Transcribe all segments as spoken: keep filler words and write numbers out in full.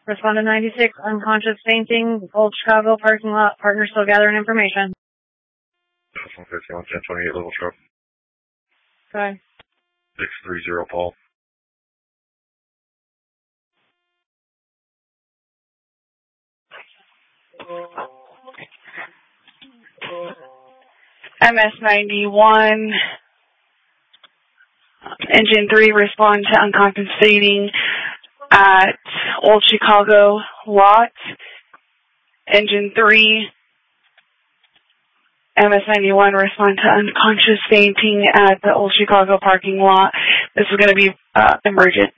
Respondent ninety-six, unconscious fainting, Old Chicago parking lot. Partner still gathering information. one fifty-one, ten twenty-eight, level truck. Go ahead. six three zero, Paul. M S ninety-one, engine three, respond to uncompensating at Old Chicago lot. Engine three, M S ninety-one, respond to unconscious fainting at the Old Chicago parking lot. This is going to be uh, emergent.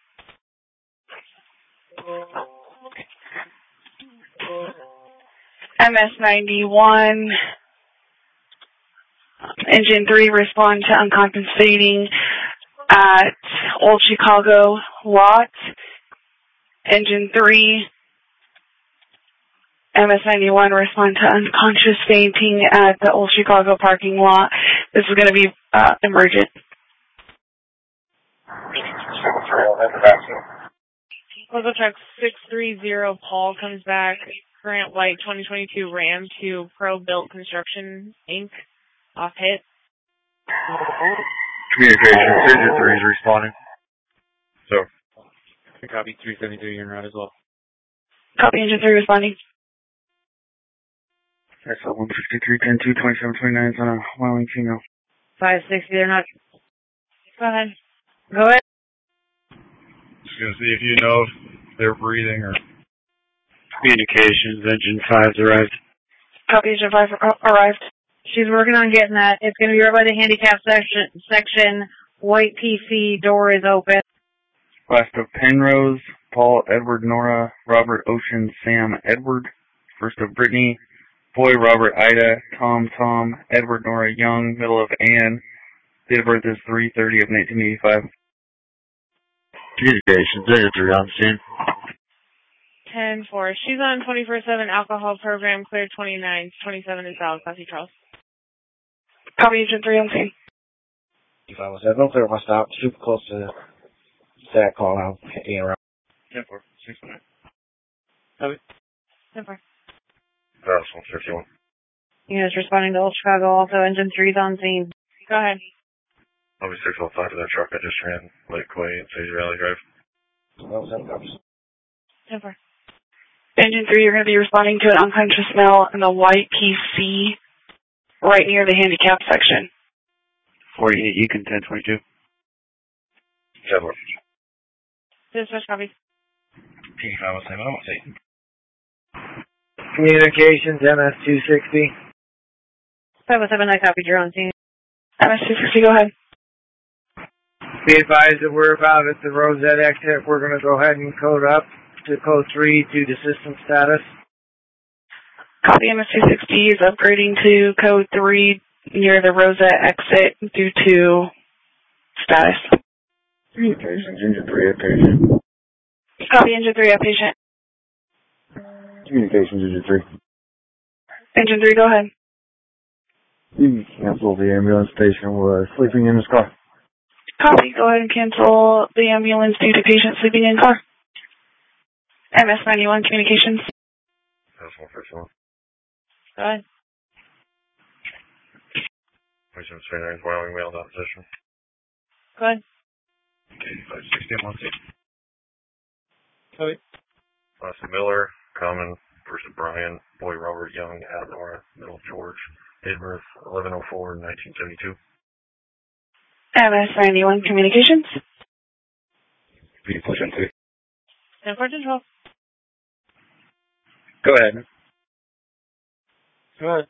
M S ninety-one, engine three, respond to uncompensating at Old Chicago lot. Engine three, M S ninety-one, respond to unconscious fainting at the Old Chicago parking lot. This is going to be uh, emergent. Local truck six three zero, Paul comes back. Current white twenty twenty-two Ram to Pro Built Construction, Incorporated. Off hit. Communication, engine three is responding. So. Copy three seventy-three, you're en route as well. Copy engine three responding. That's a one fifty-three, ten two, twenty-seven twenty-nine, it's on a Wyoming female. five sixty, they're not. Go ahead. Go ahead. Just gonna see if you know if they're breathing or. Communications, engine five's arrived. Copy engine five arrived. She's working on getting that. It's going to be right by the handicap section. Section. White P C, door is open. Last of Penrose, Paul, Edward, Nora, Robert, Ocean, Sam, Edward. First of Brittany, Boy, Robert, Ida, Tom, Tom, Edward, Nora, Young. Middle of Ann. Date of birth is three thirty of nineteen eighty-five. Communications, engine three on scene. ten four. She's on twenty-four seven alcohol program, clear twenty-nine. twenty-seven is out. Copy, Charles. Copy engine three on scene. If I was at no clear my stop, super close to that call out. In around. ten four, six nine. Copy. ten four. That's one fifty-one. Units responding to Old Chicago, also engine three's on scene. Go ahead. I'll be six oh five for that truck I just ran. Lake Quay and Sage Valley Drive. That was seven copies. ten four. Engine three, you're going to be responding to an unconscious male in the white P C right near the handicap section. forty-eight, Econ, ten twenty-two. ten four. Dispatch copy. P five oh seven, I won't say. Communications, M S two sixty. five oh seven, I copied. You're on scene. M S two sixty, go ahead. Be advised that we're about at the Rosette exit. We're going to go ahead and code up to code three due to system status. Copy M S two sixty is upgrading to code three near the Rosette exit due to status. Communications, engine three, at patient. Copy engine three, at patient. Communications, engine three. Engine three, go ahead. You can cancel the ambulance patient was sleeping in his car. Copy, go ahead and cancel the ambulance due to patient sleeping in car. M S ninety-one, communications. That's one fifty-one. Go ahead. twenty-seven twenty-nine, Wyoming mailed opposition. Go ahead. Okay, five sixty, I'm on scene. Copy. Austin Miller, Common, versus Brian, Boy, Robert, Young, Adam, Nora, Middle, George, date of birth, eleven oh four, nineteen seventy-two. M S ninety-one, communications. Be push into. ten four, ten twelve. Go ahead. Go ahead.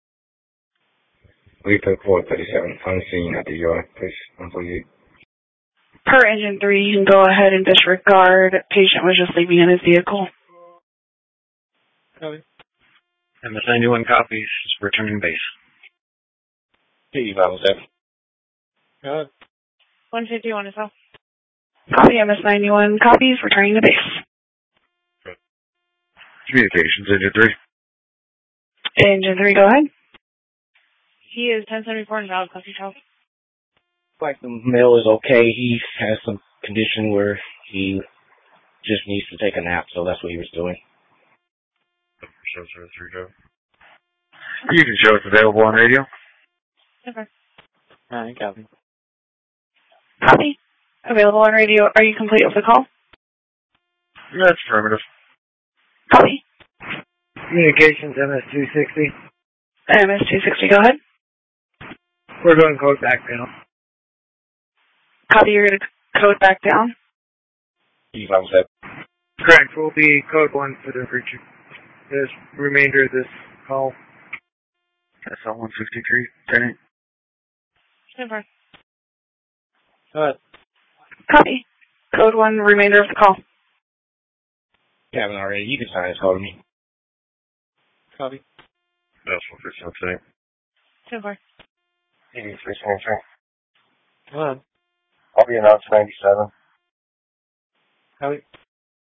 We took four thirty-seven on scene at the U I. Please, one forty-eight. Per engine three, you can go ahead and disregard. Patient was just leaving in his vehicle. Copy. M S ninety-one copies, returning base. P five oh seven. Go ahead. one fifty-one is all. Copy M S ninety-one copies, returning to base. Communications, engine three. Engine three, go ahead. He is ten seventy-four and valid. Copy, Charles. Like the male is okay. He has some condition where he just needs to take a nap, so that's what he was doing. Show service three Joe. You can show it's available on radio. Okay. Alright, copy. Copy. Available on radio. Are you complete with the call? That's affirmative. Copy. Communications M S two sixty. M S two sixty, go ahead. We're going code back down. Copy, you're going to code back down. He's on set. Correct. We'll be code one for the future. The remainder of this call. S L one sixty-three, ten eight. Super. Alright. Copy. Code one, remainder of the call. Cabin already. You can sign this call to me. Copy. Decimal fifteen ten. Super. eighty-three twenty-three. Go ahead. I'll be announced ninety-seven. Copy.